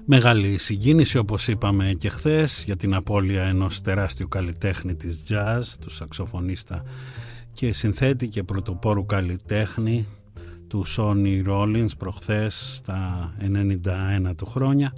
Μεγάλη συγκίνηση, όπως είπαμε και χθες, για την απώλεια ενός τεράστιου καλλιτέχνη της jazz, του σαξοφωνίστα και συνθέτη και πρωτοπόρου καλλιτέχνη, του Sonny Rollins, προχθές στα 91 του χρόνια.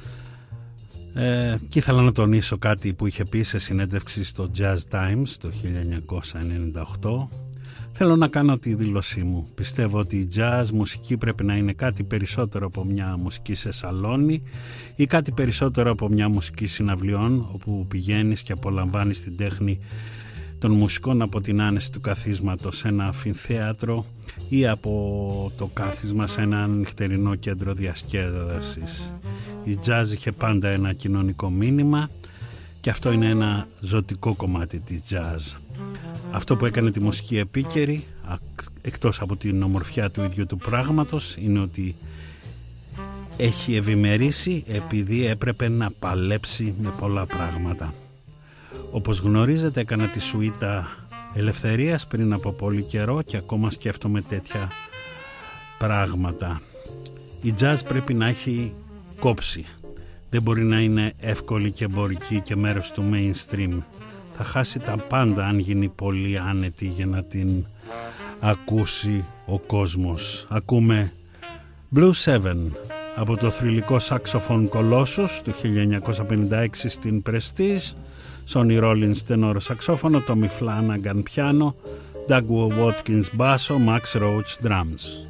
Και ήθελα να τονίσω κάτι που είχε πει σε συνέντευξη στο Jazz Times το 1998. Θέλω να κάνω τη δήλωσή μου. Πιστεύω ότι η jazz μουσική πρέπει να είναι κάτι περισσότερο από μια μουσική σε σαλόνι ή κάτι περισσότερο από μια μουσική συναυλιών, όπου πηγαίνεις και απολαμβάνεις την τέχνη των μουσικών από την άνεση του καθίσματος σε ένα αμφιθέατρο ή από το κάθισμα σε ένα νυχτερινό κέντρο διασκέδασης. Η jazz είχε πάντα ένα κοινωνικό μήνυμα και αυτό είναι ένα ζωτικό κομμάτι της jazz. Αυτό που έκανε τη μουσική επίκαιρη, εκτός από την ομορφιά του ίδιου του πράγματος, είναι ότι έχει ευημερήσει επειδή έπρεπε να παλέψει με πολλά πράγματα. Όπως γνωρίζετε, έκανα τη σουίτα Ελευθερίας πριν από πολύ καιρό και ακόμα σκέφτομαι τέτοια πράγματα. Η jazz πρέπει να έχει κόψει. Δεν μπορεί να είναι εύκολη και εμπορική και μέρος του mainstream. Θα χάσει τα πάντα αν γίνει πολύ άνετη για να την ακούσει ο κόσμος. Ακούμε Blue Seven από το θρυλικό saxophone Colossus του 1956 στην Prestige, Sonny Rollins τενόρο σαξόφωνο, Tommy Flanagan πιάνο, Doug Watkins μπάσο, Max Roach drums.